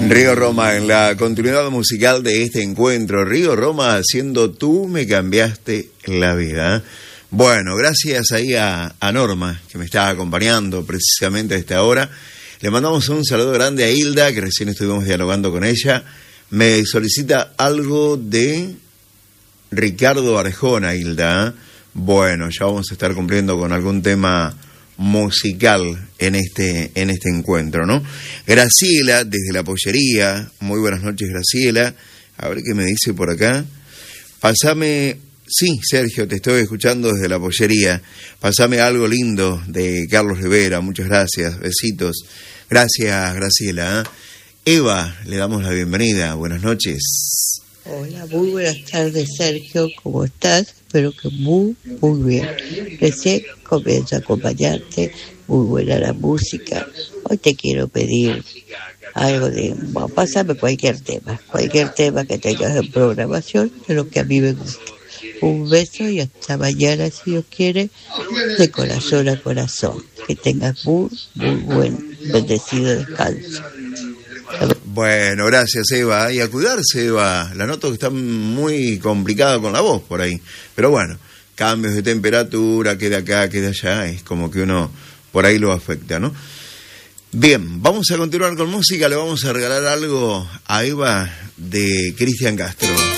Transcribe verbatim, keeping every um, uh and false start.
Río Roma, en la continuidad musical de este encuentro. Río Roma haciendo Tú me cambiaste la vida. Bueno, gracias ahí a, a Norma, que me está acompañando precisamente a esta hora. Le mandamos un saludo grande a Hilda, que recién estuvimos dialogando con ella. Me solicita algo de Ricardo Arjona, Hilda. Bueno, ya vamos a estar cumpliendo con algún tema musical en este en este encuentro, ¿no? Graciela, desde la pollería. Muy buenas noches, Graciela. A ver qué me dice por acá. Pasame... Sí, Sergio, te estoy escuchando desde la pollería. Pasame algo lindo de Carlos Rivera. Muchas gracias, besitos. Gracias, Graciela. Eva, le damos la bienvenida. Buenas noches. Hola, muy buenas tardes, Sergio. ¿Cómo estás? Espero que muy, muy bien. Recién comienzo a acompañarte. Muy buena la música. Hoy te quiero pedir algo de... Bueno, pásame cualquier tema. Cualquier tema que tengas en programación, de lo que a mí me gusta. Un beso y hasta mañana, si Dios quiere, de corazón a corazón. Que tengas muy, muy buen, bendecido descanso. Bueno, gracias, Eva. Y a cuidarse, Eva. La noto que está muy complicada con la voz por ahí. Pero bueno, cambios de temperatura, que de acá, que de allá, es como que uno por ahí lo afecta, ¿no? Bien, vamos a continuar con música. Le vamos a regalar algo a Eva de Cristian Castro.